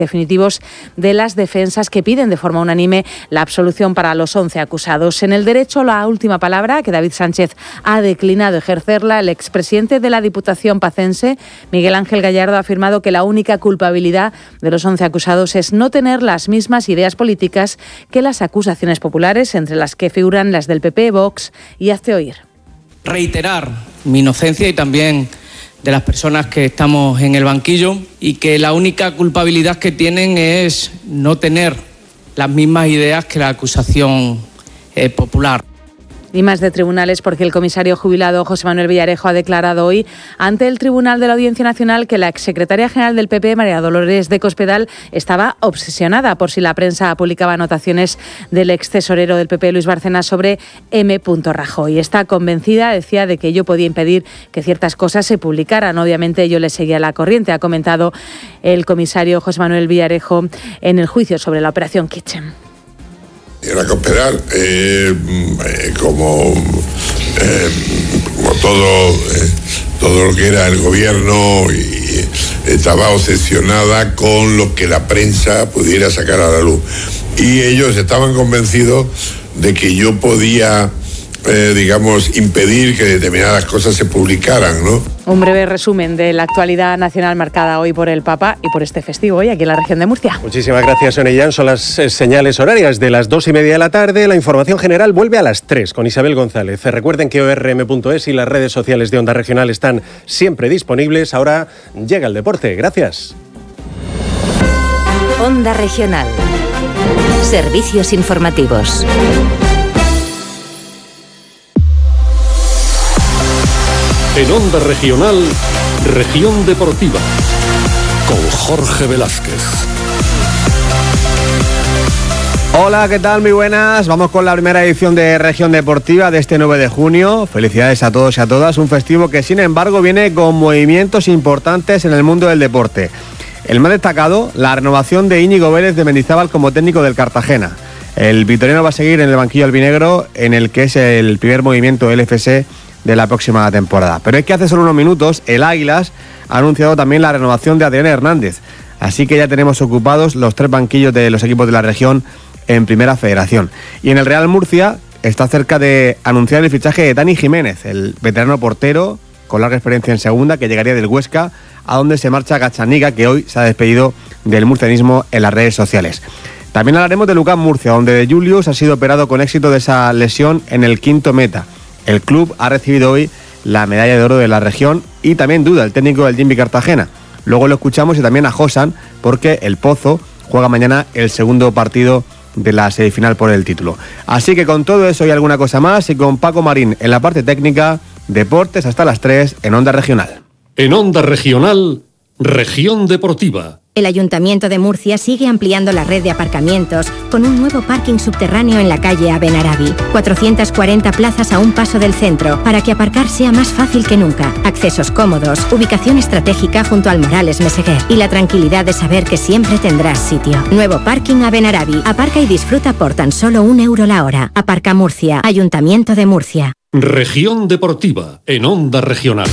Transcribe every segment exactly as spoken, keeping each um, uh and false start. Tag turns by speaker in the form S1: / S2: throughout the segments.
S1: definitivos de las defensas que piden de forma unánime la absolución para los once acusados. En el derecho, la última palabra, que David Sánchez ha declinado ejercerla. El expresidente de la Diputación pacense, Miguel Ángel Gallardo, ha afirmado que la única culpabilidad de los once acusados es no tener las mismas ideas políticas que las acusaciones populares, entre las que figuran las del P P, Vox y Hazte Oír.
S2: Reiterar mi inocencia y también de las personas que estamos en el banquillo, y que la única culpabilidad que tienen es no tener las mismas ideas que la acusación eh, popular.
S1: Y más de tribunales, porque el comisario jubilado José Manuel Villarejo ha declarado hoy ante el Tribunal de la Audiencia Nacional que la exsecretaria general del P P, María Dolores de Cospedal, estaba obsesionada por si la prensa publicaba anotaciones del ex tesorero del P P, Luis Bárcenas, sobre M. Rajoy. Está convencida, decía, de que ello podía impedir que ciertas cosas se publicaran. Obviamente ello le seguía la corriente, ha comentado el comisario José Manuel Villarejo en el juicio sobre la operación Kitchen.
S3: Era Cospedal, eh, eh, como, eh, como todo, eh, todo lo que era el gobierno, y estaba obsesionada con lo que la prensa pudiera sacar a la luz. Y ellos estaban convencidos de que yo podía, eh, digamos, impedir que determinadas cosas se publicaran, ¿no?
S1: Un breve resumen de la actualidad nacional marcada hoy por el Papa y por este festivo hoy aquí en la región de Murcia.
S4: Muchísimas gracias, Sonia Jan. Son las eh, señales horarias de las dos y media de la tarde. La información general vuelve a las tres con Isabel González. Recuerden que O R M punto es y las redes sociales de Onda Regional están siempre disponibles. Ahora llega el deporte. Gracias.
S5: Onda Regional. Servicios informativos.
S6: En Onda Regional, Región Deportiva, con Jorge Velázquez.
S7: Hola, ¿qué tal? Muy buenas. Vamos con la primera edición de Región Deportiva de este nueve de junio. Felicidades a todos y a todas. Un festivo que, sin embargo, viene con movimientos importantes en el mundo del deporte. El más destacado, la renovación de Íñigo Vélez de Mendizábal como técnico del Cartagena. El vitoriano va a seguir en el banquillo albinegro, en el que es el primer movimiento del F S de la próxima temporada. Pero es que hace solo unos minutos el Águilas ha anunciado también la renovación de Adrián Hernández. Así que ya tenemos ocupados los tres banquillos de los equipos de la región en Primera Federación. Y en el Real Murcia está cerca de anunciar el fichaje de Dani Jiménez, el veterano portero con larga experiencia en segunda, que llegaría del Huesca, a donde se marcha Gazzaniga, que hoy se ha despedido del murcianismo en las redes sociales. También hablaremos de Lucán Murcia, donde De Julius ha sido operado con éxito de esa lesión en el quinto meta. El club ha recibido hoy la medalla de oro de la región y también duda el técnico del Jimby Cartagena. Luego lo escuchamos, y también a Josan, porque el Pozo juega mañana el segundo partido de la semifinal por el título. Así que con todo eso y alguna cosa más, y con Paco Marín en la parte técnica, deportes hasta las tres en Onda Regional.
S6: En Onda Regional, Región Deportiva.
S5: El Ayuntamiento de Murcia sigue ampliando la red de aparcamientos con un nuevo parking subterráneo en la calle Abenarabi. cuatrocientas cuarenta plazas a un paso del centro para que aparcar sea más fácil que nunca. Accesos cómodos, ubicación estratégica junto al Morales Meseguer y la tranquilidad de saber que siempre tendrás sitio. Nuevo parking Abenarabi. Aparca y disfruta por tan solo un euro la hora. Aparca Murcia. Ayuntamiento de Murcia.
S6: Región Deportiva en Onda Regional.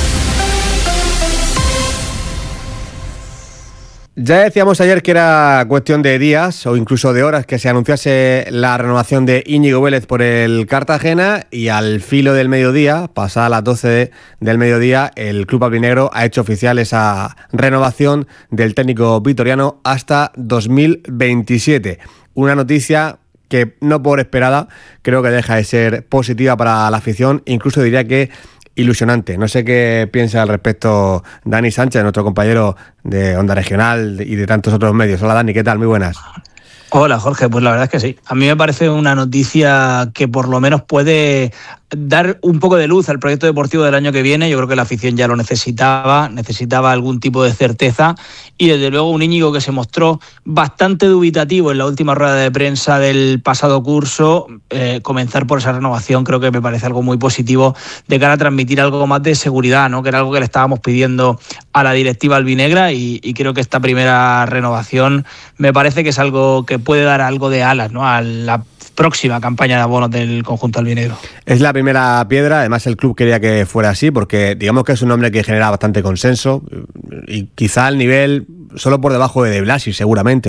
S7: Ya decíamos ayer que era cuestión de días o incluso de horas que se anunciase la renovación de Íñigo Vélez por el Cartagena, y al filo del mediodía, pasadas las doce del mediodía, el club albinegro ha hecho oficial esa renovación del técnico vitoriano hasta dos mil veintisiete. Una noticia que, no por esperada, creo que deja de ser positiva para la afición, incluso diría que ilusionante. No sé qué piensa al respecto Dani Sánchez, nuestro compañero de Onda Regional y de tantos otros medios. Hola Dani, ¿qué tal? Muy buenas.
S8: Hola Jorge, pues la verdad es que sí. A mí me parece una noticia que por lo menos puede dar un poco de luz al proyecto deportivo del año que viene. Yo creo que la afición ya lo necesitaba, necesitaba algún tipo de certeza, y desde luego un Íñigo que se mostró bastante dubitativo en la última rueda de prensa del pasado curso. Eh, comenzar por esa renovación creo que me parece algo muy positivo de cara a transmitir algo más de seguridad, ¿no? Que era algo que le estábamos pidiendo a la directiva albinegra, y, y creo que esta primera renovación me parece que es algo que puede dar algo de alas, ¿no?, a la próxima campaña de abonos del conjunto albinegro.
S7: Es la primera piedra, además el club quería que fuera así, porque digamos que es un hombre que genera bastante consenso y quizá al nivel solo por debajo de De Blasi, seguramente.